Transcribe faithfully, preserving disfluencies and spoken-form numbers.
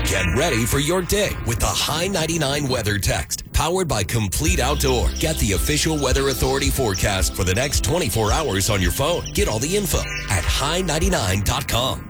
Get ready for your day with the High ninety-nine Weather Text. Powered by Complete Outdoor. Get the official Weather Authority forecast for the next twenty-four hours on your phone. Get all the info at high ninety-nine dot com.